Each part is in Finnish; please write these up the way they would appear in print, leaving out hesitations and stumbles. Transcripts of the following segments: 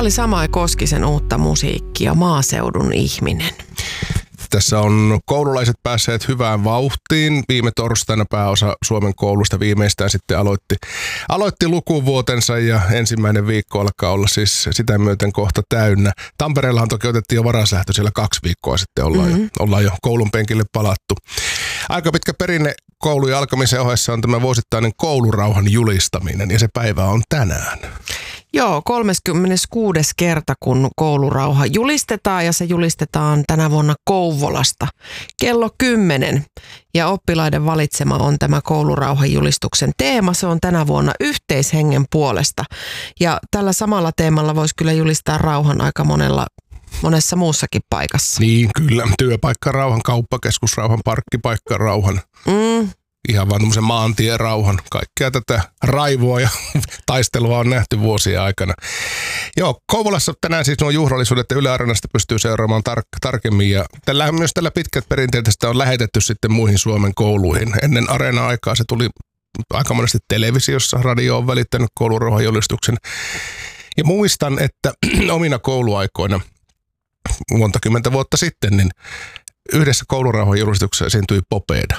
oli Samai Koskisen uutta musiikkia, Maaseudun ihminen. Tässä on koululaiset päässeet hyvään vauhtiin. Viime torstaina pääosa Suomen koulusta viimeistään sitten aloitti lukuvuotensa ja ensimmäinen viikko alkaa olla siis sitä myöten kohta täynnä. Tampereellahan toki otettiin jo varaslähtö, siellä 2 viikkoa sitten ollaan jo koulun penkille palattu. Aika pitkä perinne koulujen alkamisen ohessa on tämä vuosittainen koulurauhan julistaminen ja se päivä on tänään. Joo, 36. kerta, kun koulurauha julistetaan ja se julistetaan tänä vuonna Kouvolasta kello 10. Ja oppilaiden valitsema on tämä koulurauhan julistuksen teema. Se on tänä vuonna yhteishengen puolesta. Ja tällä samalla teemalla voisi kyllä julistaa rauhan aika monessa muussakin paikassa. Niin, kyllä. Työpaikkarauhan, kauppakeskusrauhan, parkkipaikkarauhan. Ihan vaan tämmöisen maantierauhan. Kaikkea tätä raivoa ja taistelua on nähty vuosien aikana. Joo, Kouvolassa tänään siis nuo juhlallisuudet ja Yle Areenasta pystyy seuraamaan tarkemmin. Ja myös tällä pitkät perinteet sitä on lähetetty sitten muihin Suomen kouluihin. Ennen Areena-aikaa se tuli aika monesti televisiossa. Radio on välittänyt koulurauhan julistuksen. Ja muistan, että omina kouluaikoina monta kymmentä vuotta sitten, niin yhdessä koulurauhan julistuksessa esiintyi Popeda.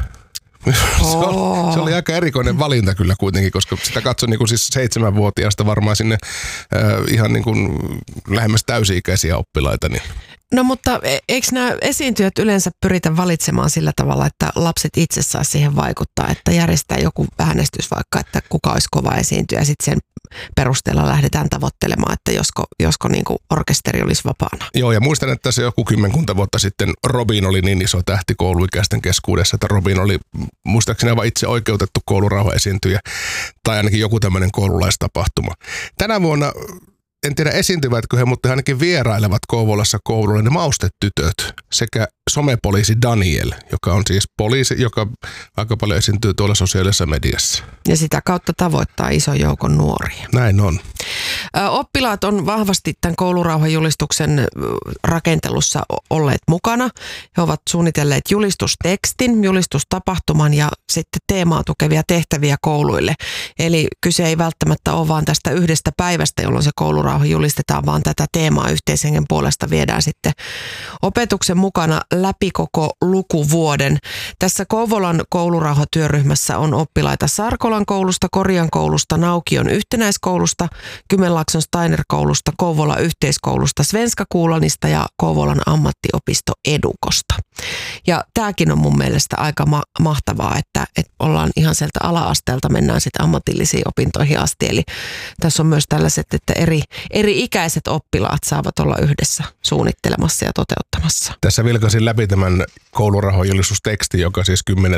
Se oli aika erikoinen valinta kyllä kuitenkin, koska sitä katsoi niin kuin siis 7-vuotiaasta varmaan sinne ihan niin kuin lähemmäs täysi-ikäisiä oppilaita. Niin. No mutta eikö nämä esiintyjät yleensä pyritä valitsemaan sillä tavalla, että lapset itse saa siihen vaikuttaa, että järjestää joku äänestys vaikka, että kuka olisi kova esiintyjä ja sitten sen perusteella lähdetään tavoittelemaan, että josko niin kuin orkesteri olisi vapaana. Joo, ja muistan, että se joku 10 vuotta sitten Robin oli niin iso tähti kouluikäisten keskuudessa, että Robin oli muistaakseni aivan itse oikeutettu koulurauhan esiintyjä tai ainakin joku tämmöinen koululaistapahtuma. Tänä vuonna en tiedä esiintyvätkö he, mutta he ainakin vierailevat Kouvolassa koululle ne maustetytöt sekä somepoliisi Daniel, joka on siis poliisi, joka aika paljon esiintyy tuolla sosiaalisessa mediassa. Ja sitä kautta tavoittaa ison joukon nuoria. Näin on. Oppilaat on vahvasti tämän koulurauhan julistuksen rakentelussa olleet mukana. He ovat suunnitelleet julistustekstin, julistustapahtuman ja sitten teemaa tukevia tehtäviä kouluille. Eli kyse ei välttämättä ole vaan tästä yhdestä päivästä, jolloin se koulurauha julistetaan, vaan tätä teemaa yhteishengen puolesta viedään sitten opetuksen mukana läpi koko lukuvuoden. Tässä Kouvolan koulurauhatyöryhmässä on oppilaita Sarkolan koulusta, Korian koulusta, Naukion yhtenäiskoulusta, Kymenlaakson Steiner-koulusta, Kouvolan yhteiskoulusta, Svenska Kuulanista ja Kouvolan ammattiopisto Edukosta. Ja tämäkin on mun mielestä aika mahtavaa, että ollaan ihan sieltä ala-asteelta, mennään sitten ammatillisiin opintoihin asti. Eli tässä on myös tällaiset, että eri ikäiset oppilaat saavat olla yhdessä suunnittelemassa ja toteuttamassa. Tässä vilkaisin läpi tämän koulurauhan julistustekstin, joka siis 10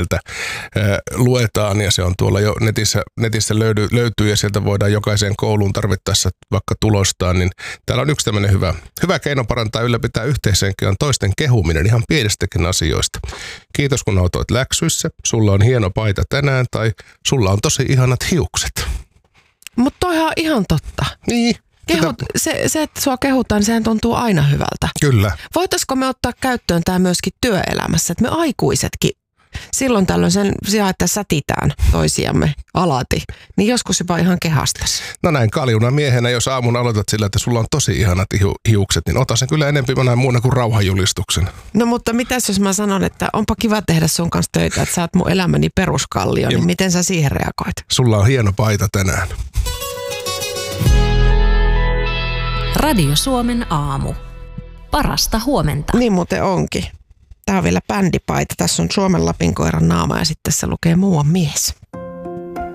luetaan ja se on tuolla jo netissä löytyy ja sieltä voidaan jokaiseen kouluun tarvittaessa vaikka tulostaan, niin täällä on yksi tämmöinen hyvä keino parantaa ylläpitää yhteishenkeä on toisten kehuminen ihan pienestäkin asioista. Kiitos kun autoit läksyissä, sulla on hieno paita tänään tai sulla on tosi ihanat hiukset. Mutta toihan on ihan totta. Niin. Se, että sua kehutaan, sehän tuntuu aina hyvältä. Kyllä. Voitaisiko me ottaa käyttöön tämä myöskin työelämässä, että me aikuisetkin silloin tällöin sen sijaan, että sätitään toisiamme alati, niin joskus jopa ihan kehastas. No näin kaljuna miehenä, jos aamun aloitat sillä, että sulla on tosi ihanat hiukset, niin ota sen kyllä enemmän näin muuna kuin rauhanjulistuksen. No mutta mitäs jos mä sanon, että onpa kiva tehdä sun kanssa töitä, että sä oot mun elämäni peruskallio, niin miten sä siihen reagoit? Sulla on hieno paita tänään. Radio Suomen aamu. Parasta huomenta. Niin muuten onkin. Tää on vielä bändipaita. Tässä on Suomen Lapinkoiran naama ja sitten tässä lukee muuan mies.